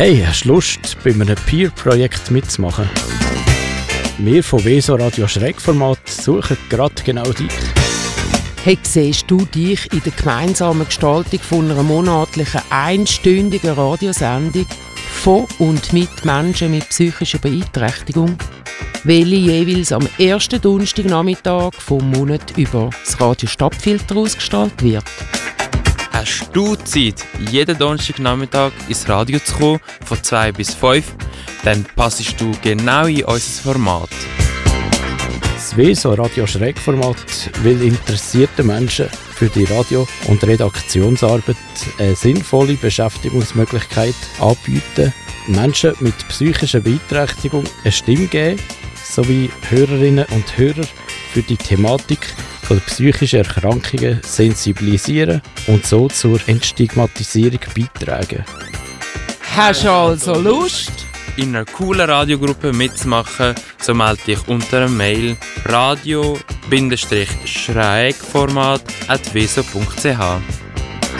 Hey, hast du Lust, bei einem Peer-Projekt mitzumachen? Wir von WESO Radio Schrägformat suchen gerade genau dich. Hey, siehst du dich in der gemeinsamen Gestaltung von einer monatlichen einstündigen Radiosendung von und mit Menschen mit psychischer Beeinträchtigung, welche jeweils am ersten Donnerstagnachmittag vom Monat über das Radio Stadtfilter ausgestrahlt wird? Hast du Zeit, jeden Donnerstagnachmittag ins Radio zu kommen, von 2 bis 5, dann passest du genau in unser Format. Das WESO Radio Schrägformat will interessierten Menschen für die Radio- und Redaktionsarbeit eine sinnvolle Beschäftigungsmöglichkeit anbieten, Menschen mit psychischer Beeinträchtigung eine Stimme geben, sowie Hörerinnen und Hörer für die Thematik von psychischen Erkrankungen sensibilisieren und so zur Entstigmatisierung beitragen. Hast du also Lust? In einer coolen Radiogruppe mitzumachen, so melde dich unter einer Mail radio-schrägformat@weso.ch.